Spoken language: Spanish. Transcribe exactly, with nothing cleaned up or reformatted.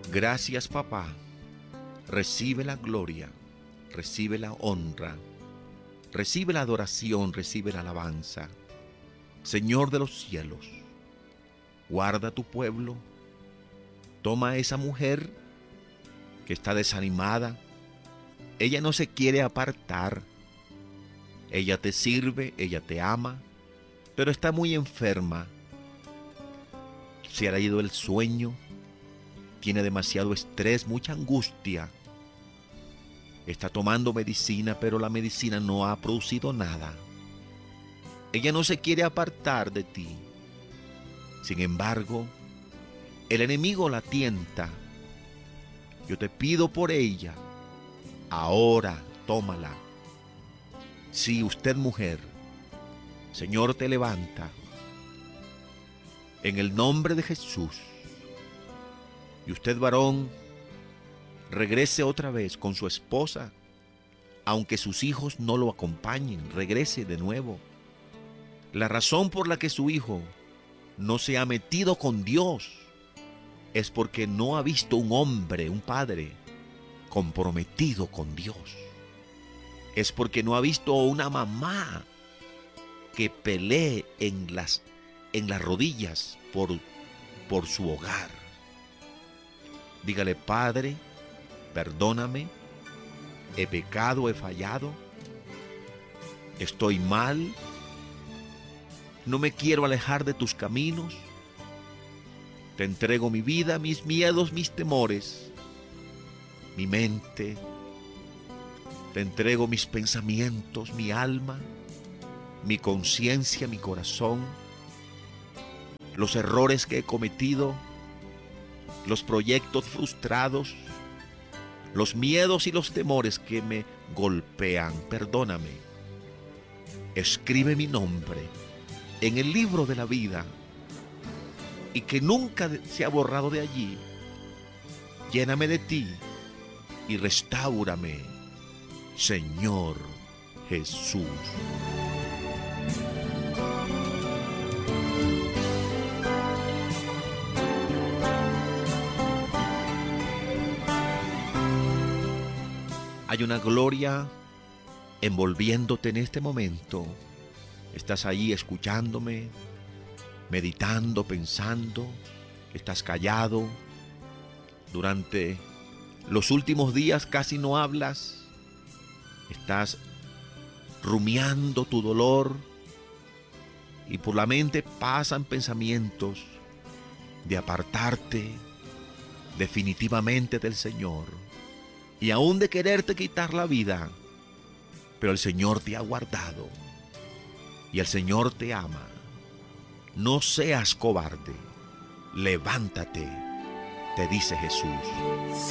Gracias, papá. Recibe la gloria, recibe la honra, recibe la adoración, recibe la alabanza. Señor de los cielos, guarda tu pueblo. Toma a esa mujer que está desanimada. Ella no se quiere apartar. Ella te sirve, ella te ama, pero está muy enferma. Se ha ido el sueño, tiene demasiado estrés, mucha angustia. Está tomando medicina, pero la medicina no ha producido nada. Ella no se quiere apartar de ti. Sin embargo, el enemigo la tienta. Yo te pido por ella. Ahora, tómala. Si usted, mujer, Señor, te levanta en el nombre de Jesús. Y usted, varón, regrese otra vez con su esposa, aunque sus hijos no lo acompañen, regrese de nuevo. La razón por la que su hijo no se ha metido con Dios es porque no ha visto un hombre, un padre, comprometido con Dios. Es porque no ha visto una mamá que pelee en las, en las rodillas por, por su hogar. Dígale: Padre, perdóname, he pecado, he fallado, estoy mal, no me quiero alejar de tus caminos, te entrego mi vida, mis miedos, mis temores, mi mente, te entrego mis pensamientos, mi alma, mi conciencia, mi corazón, los errores que he cometido, los proyectos frustrados, los miedos y los temores que me golpean. Perdóname. Escribe mi nombre en el libro de la vida y que nunca se ha borrado de allí. Lléname de ti y restáurame, Señor Jesús. Hay una gloria envolviéndote en este momento. Estás ahí escuchándome, meditando, pensando. Estás callado. Durante los últimos días casi no hablas. Estás rumiando tu dolor y por la mente pasan pensamientos de apartarte definitivamente del Señor y aún de quererte quitar la vida. Pero el Señor te ha guardado y el Señor te ama. No seas cobarde, levántate, te dice Jesús.